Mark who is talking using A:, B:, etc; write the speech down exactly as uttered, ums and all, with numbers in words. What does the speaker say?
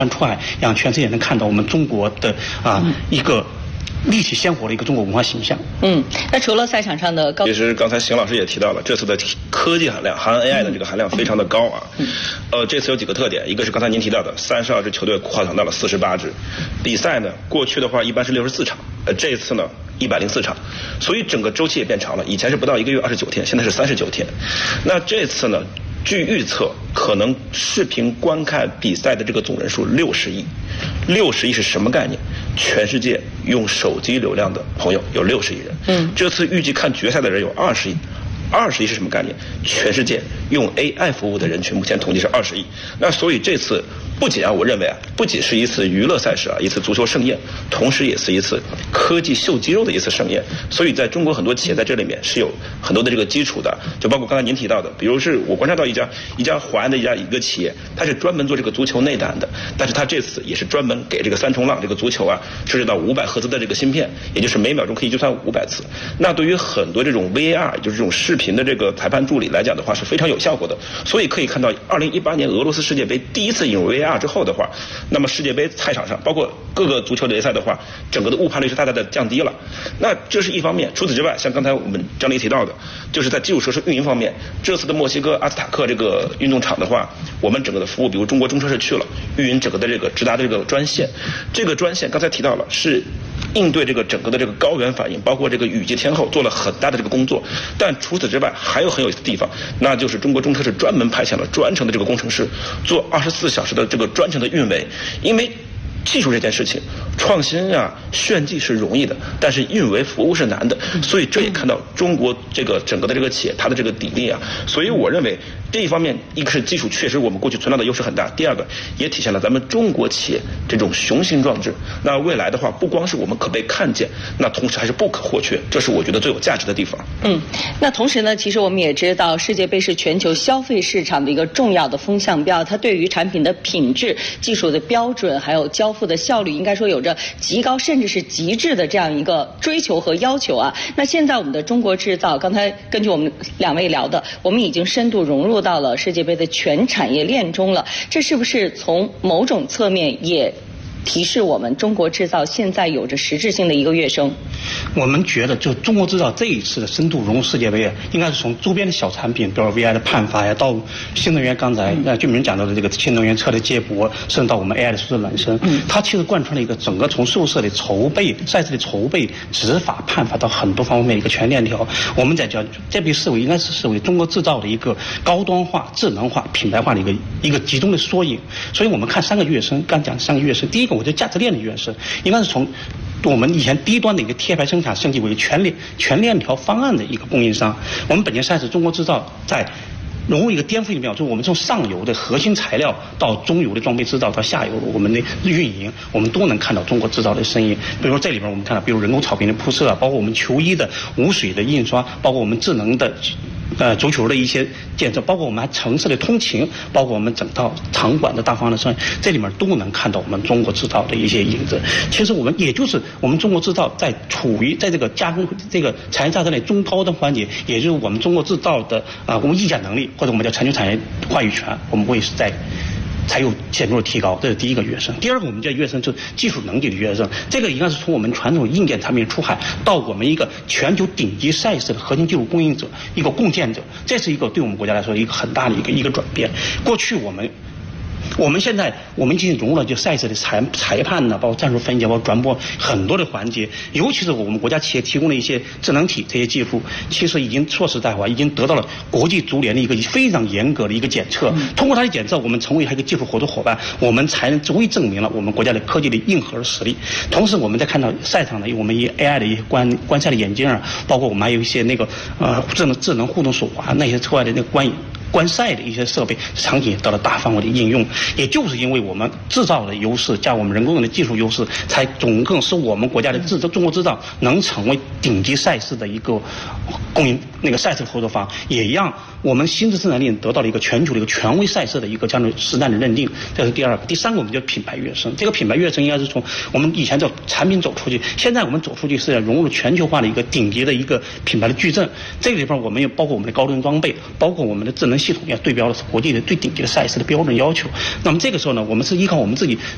A: 出海，让全世界能看到我们中国的啊、嗯、一个立体鲜活的一个中国文化形象。
B: 嗯，那除了赛场上的高，
C: 其实刚才邢老师也提到了，这次的科技含量，含 A I 的这个含量非常的高啊。嗯、呃，这次有几个特点，一个是刚才您提到的，三十二支球队扩展到了四十八支。比赛呢，过去的话一般是六十四场，呃，这次呢一百零四场，所以整个周期也变长了。以前是不到一个月二十九天，现在是三十九天。那这次呢？据预测，可能视频观看比赛的这个总人数六十亿。六十亿是什么概念？全世界用手机流量的朋友有六十亿人。嗯，这次预计看决赛的人有二十亿。二十亿是什么概念？全世界用 A I 服务的人群，目前统计是二十亿。那所以这次不仅啊，我认为啊，不仅是一次娱乐赛事啊，一次足球盛宴，同时也是一次科技秀肌肉的一次盛宴。所以在中国很多企业在这里面是有很多的这个基础的，就包括刚才您提到的，比如是我观察到一家一家华安的一家一个企业，它是专门做这个足球内胆的，但是它这次也是专门给这个三冲浪这个足球啊设置到五百赫兹的这个芯片，也就是每秒钟可以计算五百次。那对于很多这种 V A R， 就是这种视频的这个裁判助理来讲的话是非常有效果的。所以可以看到，二零一八年俄罗斯世界杯第一次引入 V A R 之后的话，那么世界杯赛场上，包括各个足球联赛的话，整个的误判率是大大的降低了。那这是一方面。除此之外，像刚才我们张黎提到的，就是在基础设施运营方面，这次的墨西哥阿兹塔克这个运动场的话，我们整个的服务，比如中国中车是去了运营整个的这个直达的这个专线，这个专线刚才提到了是应对这个整个的这个高原反应，包括这个雨季天候做了很大的这个工作。但除此之外，还有很有意思的地方，那就是中国中车是专门派遣了专程的这个工程师，做二十四小时的这个专程的运维。因为技术这件事情，创新啊、炫技是容易的，但是运维服务是难的。所以这也看到中国这个整个的这个企业它的这个底力啊。所以我认为这一方面，一个是技术确实我们过去存在的优势很大，第二个也体现了咱们中国企业这种雄心壮志。那未来的话，不光是我们可被看见，那同时还是不可或缺，这是我觉得最有价值的地方。
B: 嗯，那同时呢，其实我们也知道，世界杯是全球消费市场的一个重要的风向标，它对于产品的品质、技术的标准，还有交付的效率，应该说有着极高甚至是极致的这样一个追求和要求啊。那现在我们的中国制造，刚才根据我们两位聊的，我们已经深度融入到了世界杯的全产业链中了。这是不是从某种侧面也提示我们中国制造现在有着实质性的一个跃升？
A: 我们觉得，就中国制造这一次的深度融入世界杯啊，应该是从周边的小产品，比如 V I 的判罚呀，到新能源，刚才呃俊明讲到的这个新能源车的接驳，甚至到我们 A I 的数字孪生，嗯，它其实贯穿了一个整个从宿舍的筹备、赛事的筹备、执法、判罚到很多方面的一个全链条。我们在讲，这被视为应该是视为中国制造的一个高端化、智能化、品牌化的一个一个集中的缩影。所以我们看三个跃升，刚讲三个跃升，第一个我觉得价值链的跃升，应该是从我们以前低端的一个贴牌生产升级为全链全链条方案的一个供应商。我们本届赛事中国制造在融入一个颠覆性表，就是我们从上游的核心材料到中游的装备制造到下游我们的运营，我们都能看到中国制造的身影。比如说这里边我们看到，比如人工草坪的铺设，包括我们球衣的无水的印刷，包括我们智能的呃足球的一些建设，包括我们还城市的通勤，包括我们整套场馆的大方案的设计，这里面都能看到我们中国制造的一些影子。其实我们也就是我们中国制造在处于在这个加工这个产业价值链中高端环节，也就是我们中国制造的啊、呃、我们议价能力，或者我们叫全球产业话语权，我们会是在才有显著的提高，这是第一个跃升。第二个我们叫跃升，就是技术能力的跃升。这个应该是从我们传统硬件产品出海到我们一个全球顶级赛事的核心技术供应者，一个共建者，这是一个对我们国家来说一个很大的一个一个转变。过去我们。我们现在我们已经融入了就赛事的裁裁判呢，包括战术分析，包括转播很多的环节，尤其是我们国家企业提供的一些智能体这些技术，其实已经说实在话，已经得到了国际足联的一个非常严格的一个检测。通过它的检测，我们成为它一个技术合作伙伴，我们才能足以证明了我们国家的科技的硬核实力。同时，我们在看到赛场的我们一 A I 的一些观观赛的眼镜啊，包括我们还有一些那个呃智能智能互动手环那些之外的那个观影。观赛的一些设备场景得了大范围的应用，也就是因为我们制造的优势加我们人工的技术优势，才总更使我们国家的制造中国制造能成为顶级赛事的一个供应那个赛事合作方，也让我们新质生产力得到了一个全球的一个权威赛事的一个这样的实战的认定。这是第二个。第三个我们叫品牌跃升，这个品牌跃升应该是从我们以前叫产品走出去，现在我们走出去是要融入全球化的一个顶级的一个品牌的矩阵。这个里边我们也包括我们的高端装备，包括我们的智能系统，要对标的是国际的最顶级的赛事的标准要求。那么这个时候呢，我们是依靠我们自己